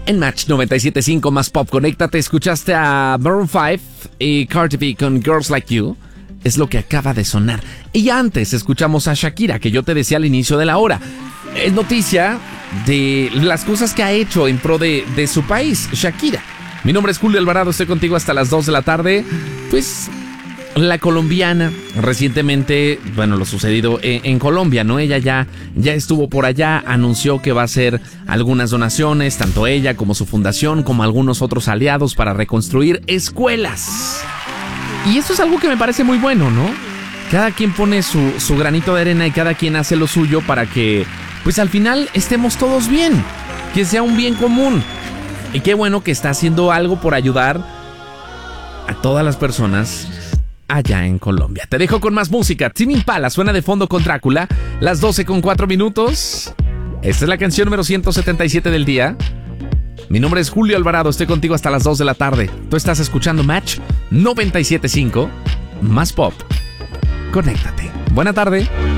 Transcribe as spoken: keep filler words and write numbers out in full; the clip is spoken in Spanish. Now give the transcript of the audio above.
En Match noventa y siete punto cinco más pop, conéctate. Escuchaste a Maroon cinco y Cardi B con Girls Like You. Es lo que acaba de sonar. Y antes escuchamos a Shakira, que yo te decía al inicio de la hora. Es noticia de las cosas que ha hecho en pro de, de su país, Shakira. Mi nombre es Julio Alvarado, estoy contigo hasta las dos de la tarde. Pues la colombiana, recientemente, bueno, lo sucedido en, en Colombia, ¿no? Ella ya, ya estuvo por allá, anunció que va a hacer algunas donaciones, tanto ella como su fundación, como algunos otros aliados para reconstruir escuelas. Y eso es algo que me parece muy bueno, ¿no? Cada quien pone su, su granito de arena y cada quien hace lo suyo para que, pues al final, estemos todos bien, que sea un bien común. Y qué bueno que está haciendo algo por ayudar a todas las personas allá en Colombia. Te dejo con más música. Tame Impala suena de fondo con Drácula. Las doce con cuatro minutos. Esta es la canción número ciento setenta y siete del día. Mi nombre es Julio Alvarado. Estoy contigo hasta las dos de la tarde. Tú estás escuchando Match noventa y siete punto cinco. Más pop. Conéctate. Buena tarde.